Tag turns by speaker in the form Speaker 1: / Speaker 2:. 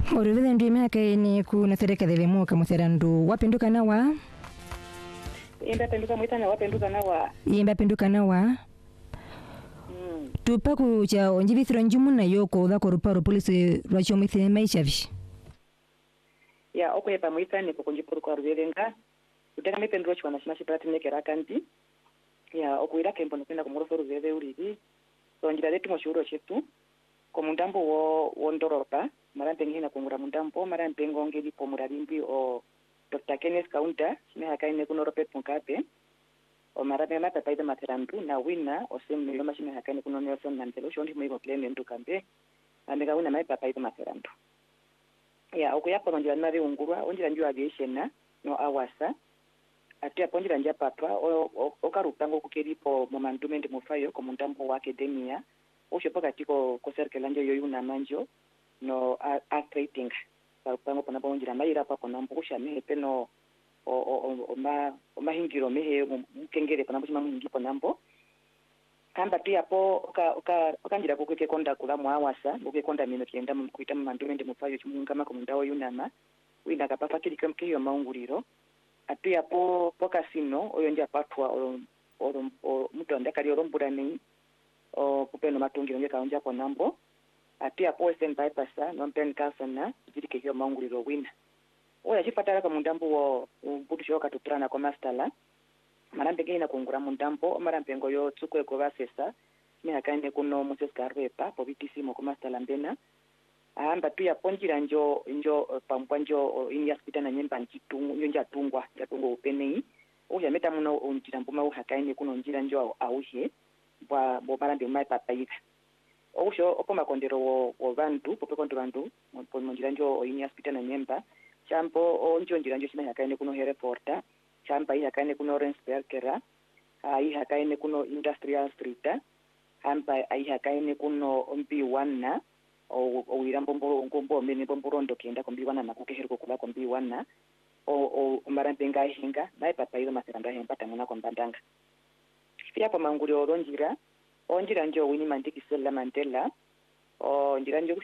Speaker 1: Oruvile ndu imake ni kunasereka dhele muka muserandu wapenduka nawa
Speaker 2: Imba penduka mwitana wapenduka nawa
Speaker 1: Imba penduka nawa Tupaku cha onjibithiro njumu na yoko Uda koruparo polisi Rwacho mwithine maisha vishi
Speaker 2: Ya oko yepa mwitani kukunjipuru kwa ruvelenga Uteka mipenduro chwa na shimashi prati nekera kanti Ya oku ila kempo nupenda kumurofo ruvele urivi So njila letu moshuuro chetu Komundambo wo ndoropa Marampe ngina kungura mundambo Marampe ngongeli po muralimbi o Dr. Kenneth Kaunta Shime hakaine kunoropet punkape O marampe mata paida materandu Na wina o semu niloma shime hakaine kuno Nelson Mandela Shondi mwigo plene ndu kambe Amega wina maipa paida materandu Ya oku yapo njila nari ungurwa Onjila nju aviationa No awasa Atu yapo njila nja patwa Okarupango kukeripo Momandume ndi mufayo Komundambo wa akademia Oshopo katiko koserkelanja yoyuna manjo no art rating pango pona bonjira maira pa pona mbusha mehe peno o mahingiro mehe mukengere pona mbusha mahingi pona mbo kamba pia po okanjira kukweke konda kula mwawasa buke konda mino kienda kuita mandume ndi mufayo chimunga makomundao yunama wina kapapa kili kamkiyo maunguriro atu po kasino oyo ndi apatwa mtu andakali orombura ni kupeno matungiro ngeka onja kwa nambo atia po sen bypassa nompen kasana jirike hiyo maunguliro wina oya chifatala ka mundambo wo budu shoka tutrana kwa mastala marambe ngina kungura mundambo marambe ngoyo tsukwe ko basesa ni hakane kuno Moses Karwepa po bitisimo kwa mastala mbena amba pia ponjira njo pampwanjo ini hospital na nyemba nchitungu njja tungwa upenei oya meta muno onjira mboma uhakaine kuno njira njo auhe bwa marambe mai papaika Osho okoma kondero wo vandu pope kondero vandu monjira njo ini hospital na nyemba champo onjo njira njo shima hakaine kuno Hereford champa hii hakaine kuno Rensbergera hii hakaine kuno Industrial Street hampa hii hakaine kuno MB1 o irambo ngombo mene bomborondo kienda ko MB1 na kukeherko kula ko MB1 o marambe ngahinga mai papa ile maseranda hempata muna ko mbandanga pia pa manguri oronjira onjira njo wini mandiki Sela Mandela o njira njo